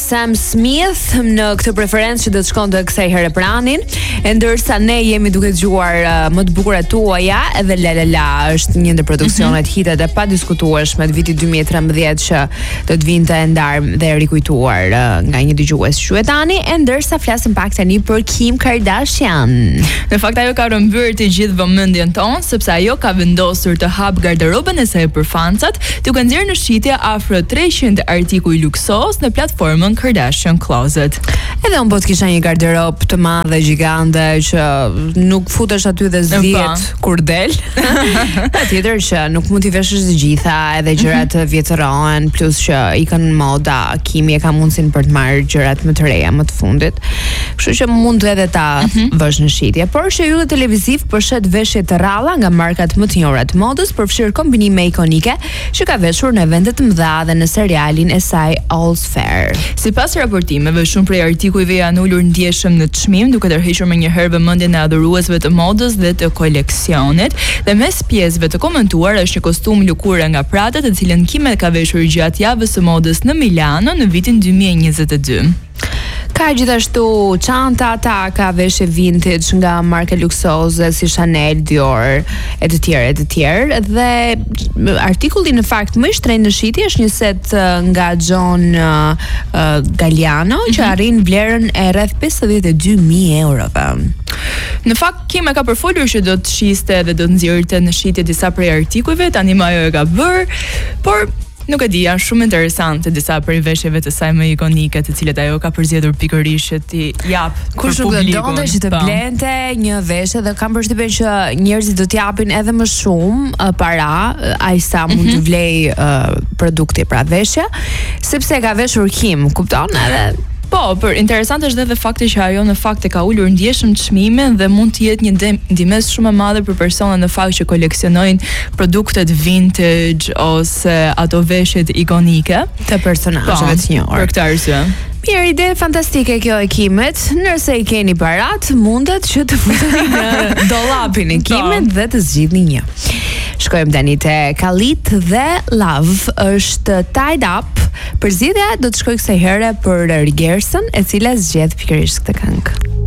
Sam Smith në këtë preferencë që do të shkonte kësaj herë për Anin, e ndërsa ne jemi duke dëgjuar më të bukurat tuaja, edhe La La La është një ndër produksionet hitet e padiskutueshme të vitit 2013 që do të vinte e ndarë dhe rikujtuar nga një dëgjues quhet Ani, e ndërsa flasim pak tani për Kim Kardashian. Në fakt ajo ka rëmbyer të gjithë vëmendjen tonë sepse ajo ka vendosur të hap garderobën e saj për fancat, duke nxjerrë në shitje afro 300 artikuj luksos në platformën Kardashian Closet. Edhe unë po të kisha një garderob të madhe, gjigande, që nuk futesh aty dhe zdihet kur del. Patjetër që nuk mund t'i veshësh të gjitha, edhe gjërat vjetërohen, plus që i kanë moda, Kimi e ka mundësin për të marrë gjërat më të reja më të fundit. Kështu që mund edhe ta vësh në shitje. Por shehylli televiziv përshet veshje të ralla nga markat më të njohura të modës, përfshirë kombinime ikonike që ka veshur në evente të mëdha dhe në serialin e saj All's Fair. Sipas raportimeve, shumë prej artikujve janë ulur ndjeshëm në çmim, duke tërhequr menjëherë vëmendjen e adhuruesve të modës dhe të koleksionit, dhe mes pjesëve të komentuar është një kostum lukure nga Prada, të cilën Kim ka veshur gjatë javës së modës në Milano në vitin 2022. Ka gjithashtu çanta, ka veshje vintage nga marke luksoze si Chanel, Dior, e të tjerë, dhe artikulli në fakt më i shtrenjtë në shitje është një set nga John Galliano që arrin vlerën e rreth 52.000 eurove. Në fakt Kim e ka përfolur që do të shiste dhe do të nxjerrte në shitje disa prej artikujve, tani më ajo e ka bërë, por nuk e di, janë shumë interesante disa prej veshjeve të saj më ikonike, të cilet ajo ka përzgjedhur pikërisht që t'i jap kush nuk do donte që të blente një veshje, dhe kam përshtypjen që njerëzit do t'japin edhe më shumë para aq sa mund të vlej produkti, pra veshja, sepse ka veshur Kim, kupton, edhe po, për interesant është edhe fakti që ajo në fakt e ka ulur ndjeshëm çmimin dhe mund të jetë një ndihmës shumë e madhe për persona në fakt që koleksionojnë produktet vintage ose ato veshjet ikonike të personazheve të njohur. Për këtë arsye. Mirë, ide fantastike kjo e Kimit. Nëse i keni parat, mundet që të futeni në dollapin e Kimit dhe të zgjidhni një. Shkojmë tani te Khalid dhe Love është Tied Up. Përzgjedhja do të shkojë kësaj here për Rigersën, e cila zgjedh pikërisht këtë këngë.